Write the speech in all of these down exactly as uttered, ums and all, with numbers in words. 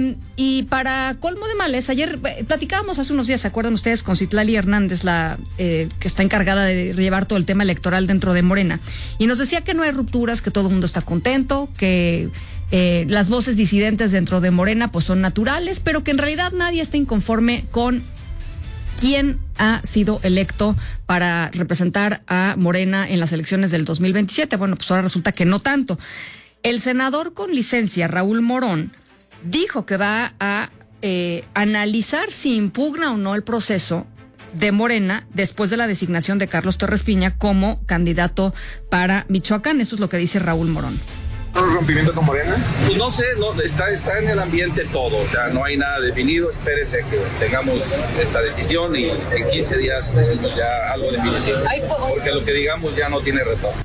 Eh, y para colmo de males, ayer eh, platicábamos hace unos días, ¿se acuerdan ustedes? Con Citlali Hernández, la eh, que está encargada de llevar todo el tema electoral dentro de Morena. Y nos decía que no hay rupturas, que todo el mundo está contento, que eh, las voces disidentes dentro de Morena pues son naturales, pero que en realidad nadie está inconforme con quién ha sido electo para representar a Morena en las elecciones del dos mil veintisiete. Bueno, pues ahora resulta que no tanto. El senador con licencia, Raúl Morón, dijo que va a eh, analizar si impugna o no el proceso de Morena después de la designación de Carlos Torres Piña como candidato para Michoacán. Eso es lo que dice Raúl Morón. ¿Un rompimiento con Morena? Pues no sé, no, está, está en el ambiente todo, o sea, no hay nada definido. Espérese que tengamos esta decisión y en quince días decimos ya algo definitivo, porque lo que digamos ya no tiene retorno.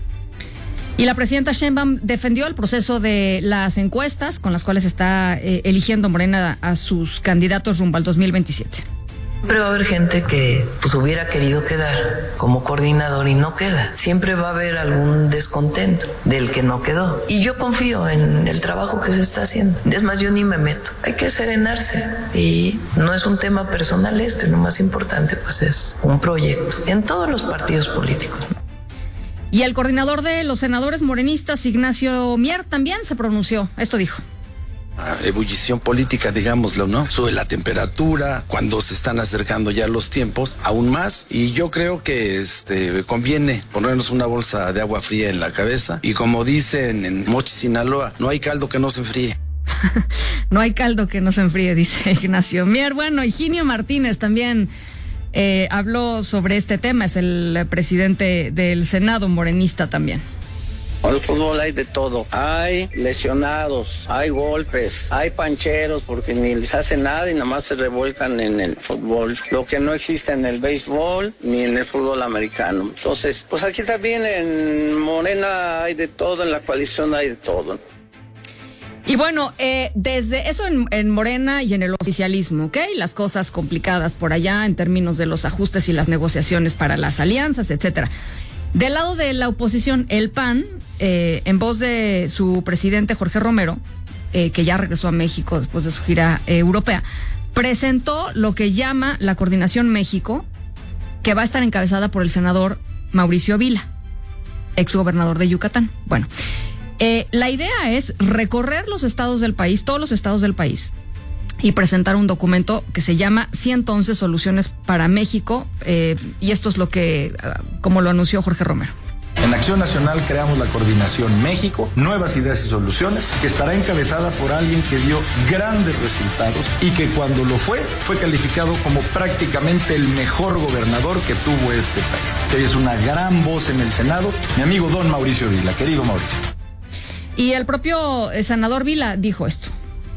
Y la presidenta Sheinbaum defendió el proceso de las encuestas con las cuales está eh, eligiendo Morena a sus candidatos rumbo al dos mil veintisiete. Siempre va a haber gente que pues hubiera querido quedar como coordinador y no queda. Siempre va a haber algún descontento del que no quedó. Y yo confío en el trabajo que se está haciendo. Es más, yo ni me meto. Hay que serenarse. Y no es un tema personal este. Lo más importante pues es un proyecto en todos los partidos políticos. Y el coordinador de los senadores morenistas, Ignacio Mier, también se pronunció. Esto dijo. Ebullición política, digámoslo, ¿no? Sube la temperatura, cuando se están acercando ya los tiempos, aún más, y yo creo que este conviene ponernos una bolsa de agua fría en la cabeza, y como dicen en Mochi, Sinaloa, no hay caldo que no se enfríe. No hay caldo que no se enfríe, dice Ignacio Mier. Bueno, Higinio Martínez también eh, habló sobre este tema, es el presidente del Senado morenista también. En el fútbol hay de todo, hay lesionados, hay golpes, hay pancheros porque ni les hace nada y nada más se revuelcan en el fútbol, lo que no existe en el béisbol ni en el fútbol americano. Entonces, pues aquí también en Morena hay de todo, en la coalición hay de todo. Y bueno, eh, desde eso en, en Morena y en el oficialismo, ¿ok? Las cosas complicadas por allá en términos de los ajustes y las negociaciones para las alianzas, etcétera. Del lado de la oposición, el P A N, eh, en voz de su presidente Jorge Romero, eh, que ya regresó a México después de su gira eh, europea, presentó lo que llama la Coordinación México, que va a estar encabezada por el senador Mauricio Vila, exgobernador de Yucatán. Bueno, eh, la idea es recorrer los estados del país, todos los estados del país, y presentar un documento que se llama ciento once Soluciones para México, eh, y esto es lo que, como lo anunció Jorge Romero. En Acción Nacional creamos la Coordinación México, Nuevas Ideas y Soluciones, que estará encabezada por alguien que dio grandes resultados y que cuando lo fue, fue calificado como prácticamente el mejor gobernador que tuvo este país. Que es una gran voz en el Senado, mi amigo don Mauricio Vila. Querido Mauricio. Y el propio senador Vila dijo esto.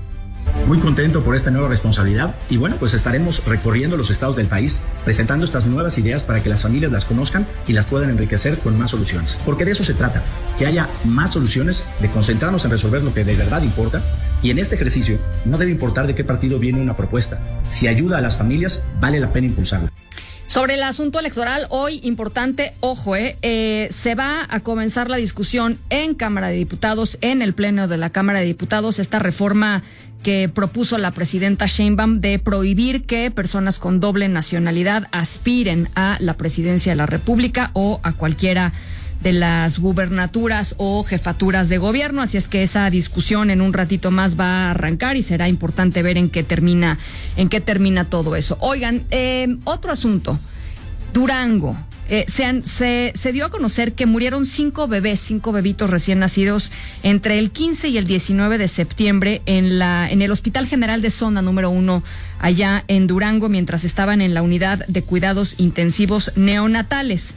Muy contento por esta nueva responsabilidad y bueno, pues estaremos recorriendo los estados del país, presentando estas nuevas ideas para que las familias las conozcan y las puedan enriquecer con más soluciones. Porque de eso se trata, que haya más soluciones, de concentrarnos en resolver lo que de verdad importa. Y en este ejercicio no debe importar de qué partido viene una propuesta. Si ayuda a las familias, vale la pena impulsarla. Sobre el asunto electoral, hoy importante, ojo, eh, eh, se va a comenzar la discusión en Cámara de Diputados, en el Pleno de la Cámara de Diputados, esta reforma que propuso la presidenta Sheinbaum de prohibir que personas con doble nacionalidad aspiren a la presidencia de la República o a cualquiera de las gubernaturas o jefaturas de gobierno. Así es que esa discusión en un ratito más va a arrancar y será importante ver en qué termina, en qué termina todo eso. Oigan, eh, otro asunto, Durango. Eh, se, han, se, se dio a conocer que murieron cinco bebés, cinco bebitos recién nacidos entre el quince y el diecinueve de septiembre en la en el Hospital General de Zona número uno allá en Durango, mientras estaban en la unidad de cuidados intensivos neonatales.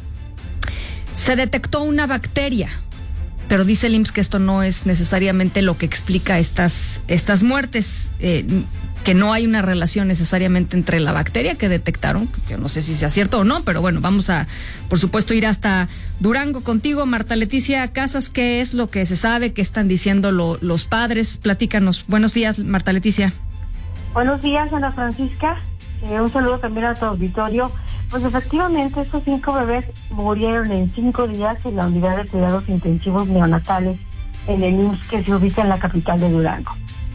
Se detectó una bacteria, pero dice el I M S S que esto no es necesariamente lo que explica estas, estas muertes, eh, que no hay una relación necesariamente entre la bacteria que detectaron, yo no sé si sea cierto o no, pero bueno, vamos a, por supuesto, ir hasta Durango contigo, Marta Leticia Casas. ¿Qué es lo que se sabe? ¿Qué están diciendo lo, los padres? Platícanos. Buenos días, Marta Leticia. Buenos días, Ana Francisca. Eh, un saludo también a tu auditorio. Pues efectivamente, estos cinco bebés murieron en cinco días en la unidad de cuidados intensivos neonatales en el I M S S que se ubica en la capital de Durango.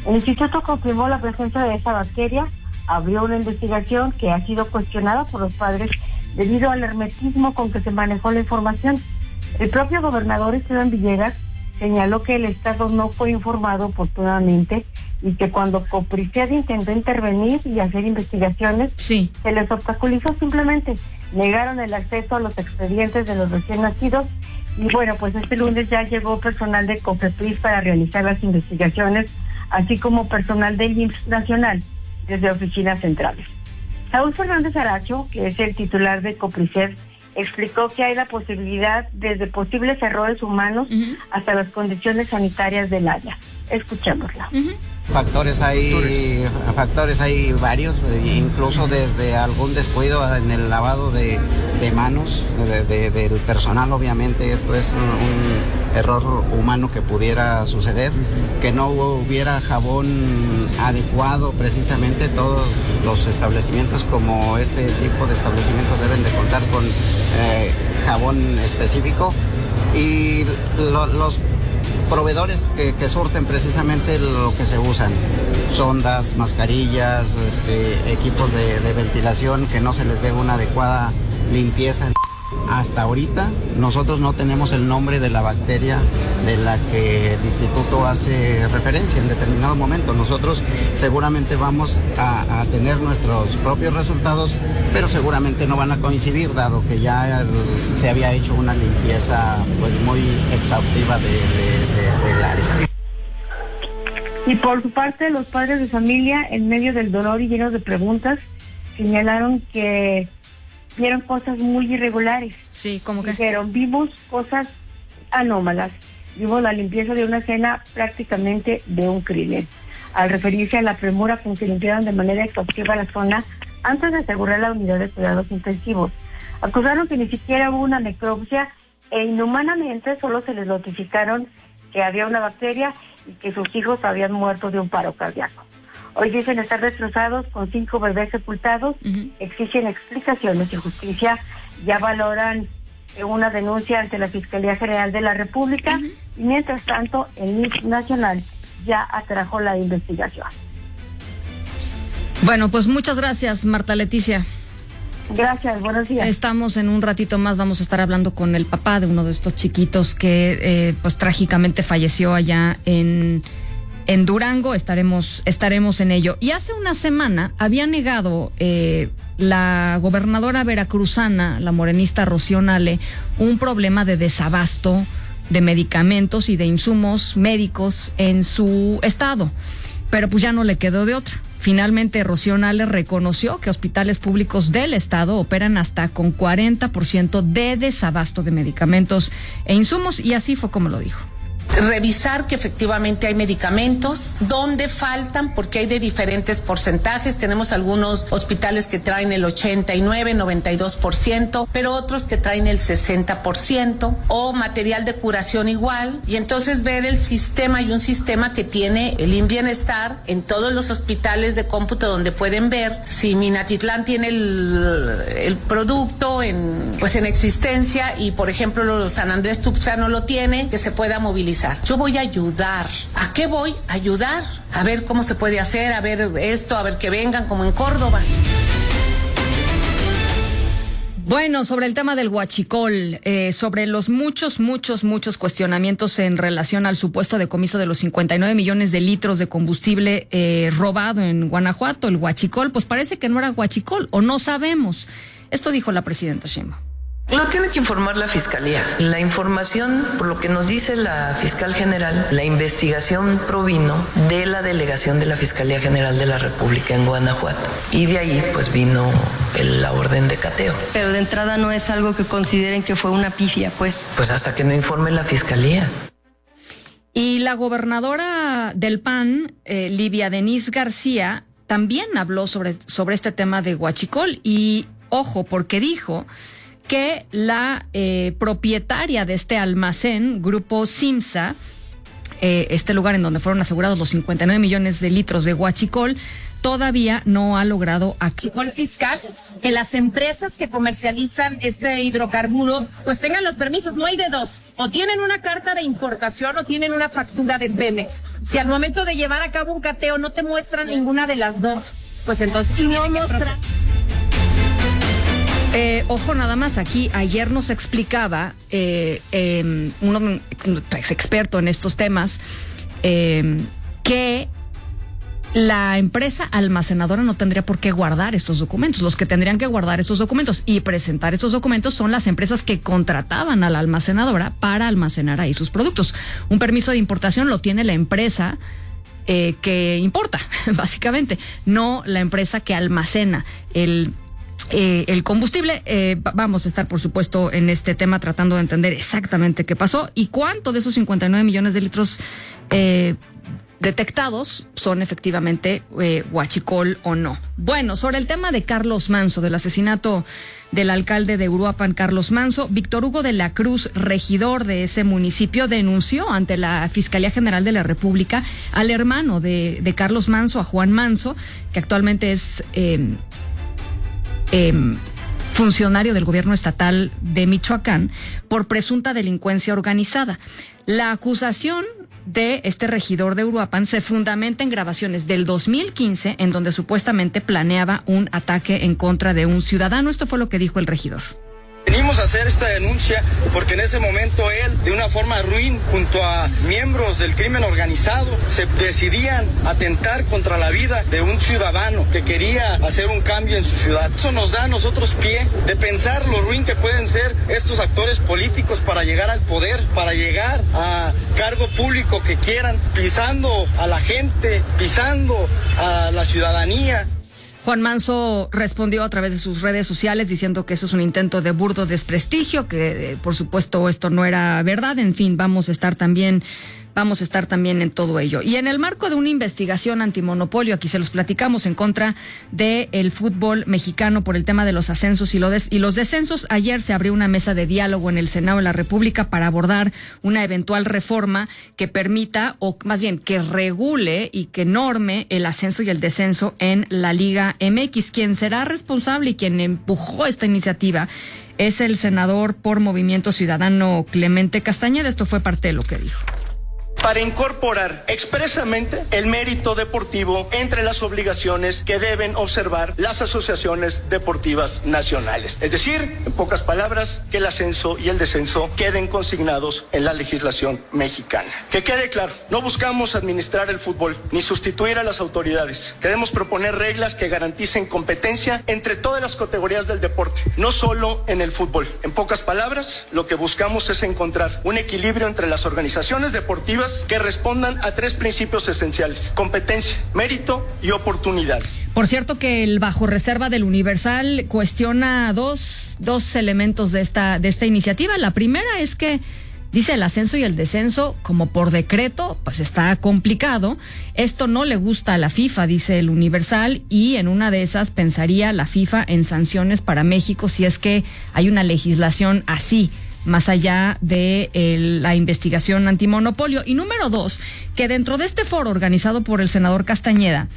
El instituto confirmó la presencia de esa bacteria, abrió una investigación que ha sido cuestionada por los padres debido al hermetismo con que se manejó la información. El propio gobernador Esteban Villegas señaló que el Estado no fue informado oportunamente y que cuando Copriced intentó intervenir y hacer investigaciones, sí. se les obstaculizó simplemente. Negaron el acceso a los expedientes de los recién nacidos y bueno, pues este lunes ya llegó personal de COFEPRIS para realizar las investigaciones, así como personal del I M S S nacional desde oficinas centrales. Saúl Fernández Aracho, que es el titular de Copriced, explicó que hay la posibilidad desde posibles errores humanos uh-huh. hasta las condiciones sanitarias del área. Escuchémosla. Uh-huh. Factores hay, factores hay varios, incluso desde algún descuido en el lavado de, de manos de, de, del personal. Obviamente esto es un, un error humano que pudiera suceder, que no hubiera jabón adecuado. Precisamente todos los establecimientos como este tipo de establecimientos deben de contar con eh, jabón específico y lo, los proveedores que, que surten precisamente lo que se usan, sondas, mascarillas, este, equipos de, de ventilación, que no se les dé una adecuada limpieza. Hasta ahorita nosotros no tenemos el nombre de la bacteria de la que el instituto hace referencia en determinado momento. Nosotros seguramente vamos a, a tener nuestros propios resultados, pero seguramente no van a coincidir, dado que ya se había hecho una limpieza pues muy exhaustiva de, de, de, del área. Y por su parte, los padres de familia, en medio del dolor y llenos de preguntas, señalaron que vieron cosas muy irregulares. Sí, ¿cómo que? Dijeron, vimos cosas anómalas. Vimos la limpieza de una escena prácticamente de un crimen. Al referirse a la premura con que limpiaron de manera exhaustiva la zona antes de asegurar la unidad de cuidados intensivos. Acusaron que ni siquiera hubo una necropsia e inhumanamente solo se les notificaron que había una bacteria y que sus hijos habían muerto de un paro cardíaco. Hoy dicen estar destrozados con cinco bebés sepultados, uh-huh. exigen explicaciones y justicia, ya valoran una denuncia ante la Fiscalía General de la República uh-huh. y mientras tanto el I M S S Nacional ya atrajo la investigación. Bueno, pues muchas gracias, Marta Leticia. Gracias, buenos días. Estamos en un ratito más, vamos a estar hablando con el papá de uno de estos chiquitos que eh, pues trágicamente falleció allá en... En Durango. Estaremos, estaremos en ello. Y hace una semana había negado eh, la gobernadora veracruzana, la morenista Rocío Nale, un problema de desabasto de medicamentos y de insumos médicos en su estado. Pero pues ya no le quedó de otra. Finalmente, Rocío Nale reconoció que hospitales públicos del estado operan hasta con cuarenta por ciento de desabasto de medicamentos e insumos, y así fue como lo dijo. Revisar que efectivamente hay medicamentos, dónde faltan, porque hay de diferentes porcentajes. Tenemos algunos hospitales que traen el ochenta y nueve, noventa y dos por ciento, pero otros que traen el sesenta por ciento, o material de curación igual, y entonces ver el sistema. Hay un sistema que tiene el I M Bienestar en todos los hospitales de cómputo, donde pueden ver si Minatitlán tiene el, el producto en, pues en existencia, y por ejemplo San Andrés Tuxtla no lo tiene, que se pueda movilizar. Yo voy a ayudar. ¿A qué voy? A ayudar. A ver cómo se puede hacer, a ver esto, a ver que vengan, como en Córdoba. Bueno, sobre el tema del huachicol, eh, sobre los muchos, muchos, muchos cuestionamientos en relación al supuesto decomiso de los cincuenta y nueve millones de litros de combustible eh, robado en Guanajuato, el huachicol, pues parece que no era huachicol, o no sabemos. Esto dijo la presidenta Sheinbaum. Lo tiene que informar la Fiscalía. La información, por lo que nos dice la Fiscal General, la investigación provino de la delegación de la Fiscalía General de la República en Guanajuato. Y de ahí, pues, vino el, la orden de cateo. Pero de entrada no es algo que consideren que fue una pifia, pues. Pues hasta que no informe la Fiscalía. Y la gobernadora del P A N, eh, Livia Denise García, también habló sobre, sobre este tema de huachicol. Y, ojo, porque dijo que la eh, propietaria de este almacén, Grupo Simsa, eh, este lugar en donde fueron asegurados los cincuenta y nueve millones de litros de huachicol, todavía no ha logrado aquí. El fiscal, que las empresas que comercializan este hidrocarburo pues tengan los permisos, no hay de dos, o tienen una carta de importación o tienen una factura de Pemex. Si al momento de llevar a cabo un cateo no te muestran ninguna de las dos, pues entonces no muestra. Eh, ojo, nada más aquí, ayer nos explicaba eh, eh, un ex experto en estos temas eh, que la empresa almacenadora no tendría por qué guardar estos documentos. Los que tendrían que guardar estos documentos y presentar estos documentos son las empresas que contrataban a la almacenadora para almacenar ahí sus productos. Un permiso de importación lo tiene la empresa eh, que importa, básicamente, no la empresa que almacena el Eh, el combustible. Eh, vamos a estar, por supuesto, en este tema tratando de entender exactamente qué pasó y cuánto de esos cincuenta y nueve millones de litros eh, detectados son efectivamente eh, huachicol o no. Bueno, sobre el tema de Carlos Manso, del asesinato del alcalde de Uruapan, Carlos Manso, Víctor Hugo de la Cruz, regidor de ese municipio, denunció ante la Fiscalía General de la República al hermano de, de Carlos Manso, a Juan Manso, que actualmente es Eh, Eh, funcionario del gobierno estatal de Michoacán, por presunta delincuencia organizada. La acusación de este regidor de Uruapan se fundamenta en grabaciones del dos mil quince, en donde supuestamente planeaba un ataque en contra de un ciudadano. Esto fue lo que dijo el regidor. Venimos a hacer esta denuncia porque en ese momento él, de una forma ruin, junto a miembros del crimen organizado, se decidían atentar contra la vida de un ciudadano que quería hacer un cambio en su ciudad. Eso nos da a nosotros pie de pensar lo ruin que pueden ser estos actores políticos para llegar al poder, para llegar a cargo público que quieran, pisando a la gente, pisando a la ciudadanía. Juan Manso respondió a través de sus redes sociales diciendo que eso es un intento de burdo desprestigio, que eh, por supuesto esto no era verdad. En fin, vamos a estar también vamos a estar también en todo ello. Y en el marco de una investigación antimonopolio, aquí se los platicamos, en contra del fútbol mexicano por el tema de los ascensos y, lo des- y los descensos, ayer se abrió una mesa de diálogo en el Senado de la República para abordar una eventual reforma que permita, o más bien que regule y que norme el ascenso y el descenso en la Liga M X. Quien será responsable y quien empujó esta iniciativa es el senador por Movimiento Ciudadano Clemente Castañeda. Esto fue parte de lo que dijo. Para incorporar expresamente el mérito deportivo entre las obligaciones que deben observar las asociaciones deportivas nacionales. Es decir, en pocas palabras, que el ascenso y el descenso queden consignados en la legislación mexicana. Que quede claro, no buscamos administrar el fútbol ni sustituir a las autoridades. Queremos proponer reglas que garanticen competencia entre todas las categorías del deporte, no solo en el fútbol. En pocas palabras, lo que buscamos es encontrar un equilibrio entre las organizaciones deportivas que respondan a tres principios esenciales: competencia, mérito y oportunidad. Por cierto que el bajo reserva del Universal cuestiona dos, dos elementos de esta, de esta iniciativa. La primera es que dice el ascenso y el descenso, como por decreto, pues está complicado. Esto no le gusta a la FIFA, dice el Universal, y en una de esas pensaría la FIFA en sanciones para México si es que hay una legislación así, más allá de el, la investigación antimonopolio. Y número dos, que dentro de este foro organizado por el senador Castañeda,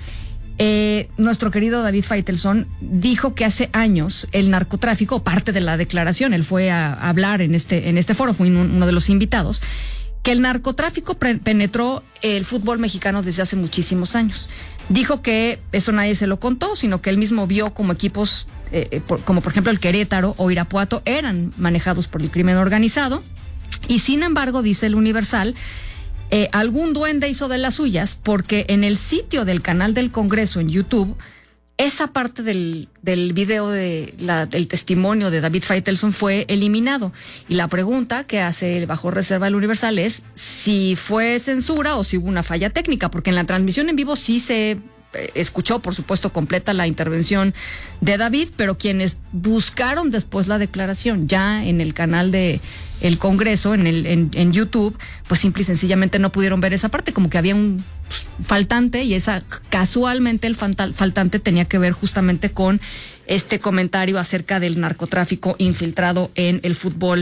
eh, nuestro querido David Faitelson dijo que hace años el narcotráfico, parte de la declaración, él fue a, a hablar en este, en este foro, fue un, uno de los invitados, que el narcotráfico pre- penetró el fútbol mexicano desde hace muchísimos años. Dijo que eso nadie se lo contó, sino que él mismo vio como equipos Eh, por, como por ejemplo el Querétaro o Irapuato eran manejados por el crimen organizado, y sin embargo, dice el Universal, eh, algún duende hizo de las suyas, porque en el sitio del canal del Congreso en YouTube, esa parte del, del video de la, del testimonio de David Faitelson fue eliminado. Y la pregunta que hace el bajo reserva del Universal es si fue censura o si hubo una falla técnica, porque en la transmisión en vivo sí se escuchó, por supuesto, completa la intervención de David, pero quienes buscaron después la declaración ya en el canal de el Congreso, en el en, en YouTube, pues simple y sencillamente no pudieron ver esa parte, como que había un pues, faltante, y esa casualmente el falta, faltante tenía que ver justamente con este comentario acerca del narcotráfico infiltrado en el fútbol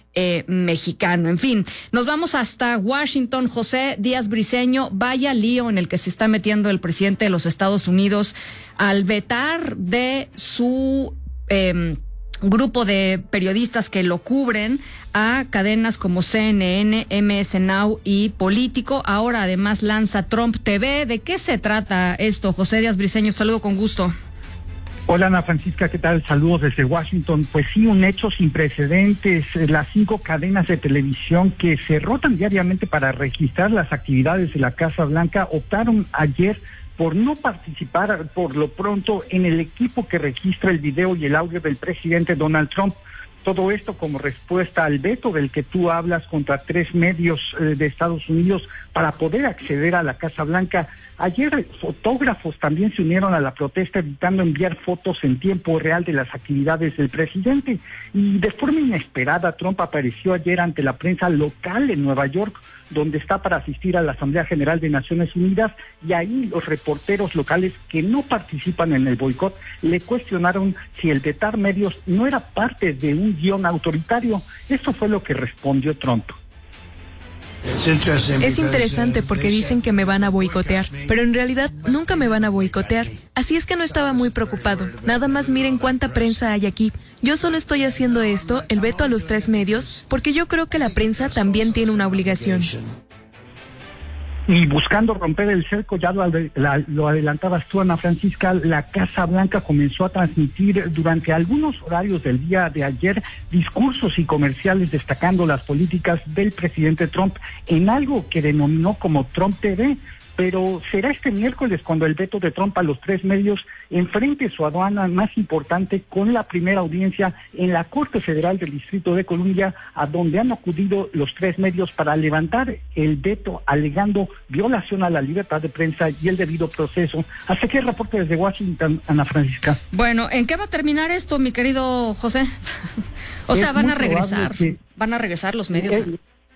eh, mexicano. En fin, nos vamos hasta Washington. José Díaz Briceño, vaya lío en el que se está metiendo el presidente de los Estados Unidos al vetar de su eh, grupo de periodistas que lo cubren a cadenas como C N N, M S Now y Político. Ahora además lanza Trump T V. ¿De qué se trata esto? José Díaz Briceño, saludo con gusto. Hola Ana Francisca, ¿qué tal? Saludos desde Washington. Pues sí, un hecho sin precedentes. Las cinco cadenas de televisión que se rotan diariamente para registrar las actividades de la Casa Blanca optaron ayer por no participar por lo pronto en el equipo que registra el video y el audio del presidente Donald Trump. Todo esto como respuesta al veto del que tú hablas contra tres medios eh, de Estados Unidos para poder acceder a la Casa Blanca. Ayer fotógrafos también se unieron a la protesta evitando enviar fotos en tiempo real de las actividades del presidente. Y de forma inesperada, Trump apareció ayer ante la prensa local en Nueva York, donde está para asistir a la Asamblea General de Naciones Unidas, y ahí los reporteros locales que no participan en el boicot le cuestionaron si el vetar medios no era parte de un guión autoritario. Eso fue lo que respondió Trump. Es interesante porque dicen que me van a boicotear, pero en realidad nunca me van a boicotear. Así es que no estaba muy preocupado. Nada más miren cuánta prensa hay aquí. Yo solo estoy haciendo esto, el veto a los tres medios, porque yo creo que la prensa también tiene una obligación. Y buscando romper el cerco, ya lo, la, lo adelantabas tú, Ana Francisca, la Casa Blanca comenzó a transmitir durante algunos horarios del día de ayer discursos y comerciales destacando las políticas del presidente Trump en algo que denominó como Trump T V. Pero será este miércoles cuando el veto de Trump a los tres medios enfrente su aduana más importante con la primera audiencia en la Corte Federal del Distrito de Columbia, a donde han acudido los tres medios para levantar el veto alegando violación a la libertad de prensa y el debido proceso. Hasta aquí el reporte desde Washington, Ana Francisca. Bueno, ¿en qué va a terminar esto, mi querido José? o sea, es van a regresar, que, van a regresar los medios. Es,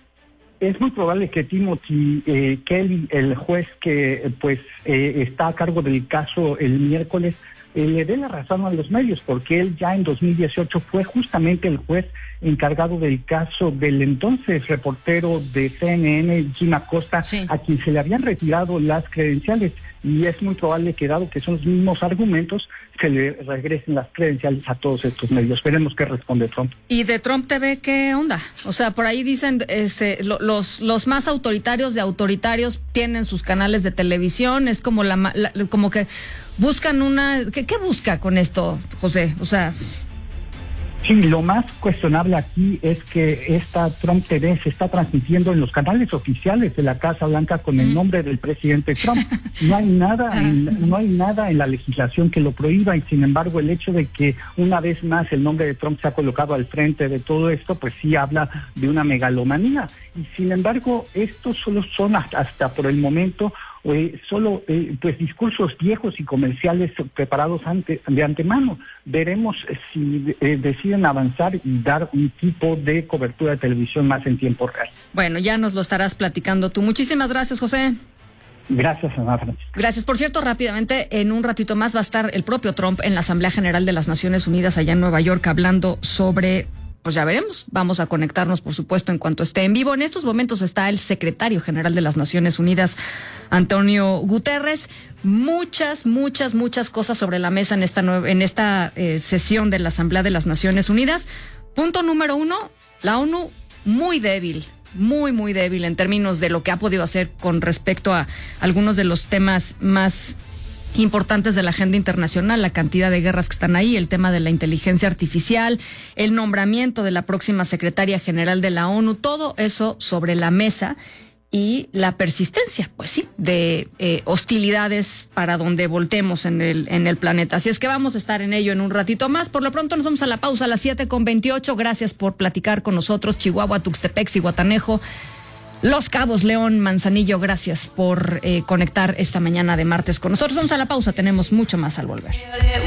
Es muy probable que Timothy eh, Kelly, el juez que eh, pues eh, está a cargo del caso el miércoles, eh, le dé la razón a los medios, porque él ya en dos mil dieciocho fue justamente el juez encargado del caso del entonces reportero de C N N, Jim Acosta, sí, a quien se le habían retirado las credenciales. Y es muy probable que, dado que son los mismos argumentos, se le regresen las credenciales a todos estos medios. Veremos qué responde Trump. ¿Y de Trump T V qué onda? O sea, por ahí dicen, este, lo, los los más autoritarios de autoritarios tienen sus canales de televisión. Es como la, la como que buscan una... ¿Qué, qué busca con esto, José? O sea... Sí, lo más cuestionable aquí es que esta Trump T V se está transmitiendo en los canales oficiales de la Casa Blanca con el nombre del presidente Trump. No hay nada, en, no hay nada en la legislación que lo prohíba, y sin embargo el hecho de que una vez más el nombre de Trump se ha colocado al frente de todo esto, pues sí habla de una megalomanía. Y sin embargo estos solo son hasta, hasta por el momento Eh, solo eh, pues discursos viejos y comerciales preparados ante, de antemano. Veremos eh, si eh, deciden avanzar y dar un tipo de cobertura de televisión más en tiempo real. Bueno, ya nos lo estarás platicando tú. Muchísimas gracias, José. Gracias, Ana Francisca. Gracias. Por cierto, rápidamente, en un ratito más va a estar el propio Trump en la Asamblea General de las Naciones Unidas allá en Nueva York hablando sobre... Pues ya veremos, vamos a conectarnos, por supuesto, en cuanto esté en vivo. En estos momentos está el secretario general de las Naciones Unidas, Antonio Guterres. Muchas, muchas, muchas cosas sobre la mesa en esta, nueva, en esta eh, sesión de la Asamblea de las Naciones Unidas. Punto número uno, la ONU muy débil, muy, muy débil en términos de lo que ha podido hacer con respecto a algunos de los temas más importantes de la agenda internacional, la cantidad de guerras que están ahí, el tema de la inteligencia artificial, el nombramiento de la próxima secretaria general de la ONU, todo eso sobre la mesa, y la persistencia, pues sí, de eh, hostilidades para donde voltemos en el en el planeta. Así es que vamos a estar en ello en un ratito más. Por lo pronto nos vamos a la pausa a las siete con veintiocho. Gracias por platicar con nosotros, Chihuahua, Tuxtepec, Zihuatanejo, Los Cabos, León, Manzanillo, gracias por eh, conectar esta mañana de martes con nosotros. Vamos a la pausa, tenemos mucho más al volver.